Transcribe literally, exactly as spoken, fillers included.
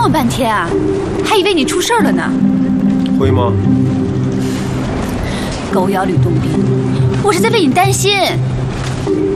么半天啊，还以为你出事了呢。 会吗？ 狗咬吕洞宾，我是在为你担心。